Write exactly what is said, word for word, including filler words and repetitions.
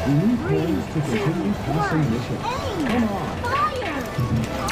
We need poles to continue passing mission. Come on. Fire!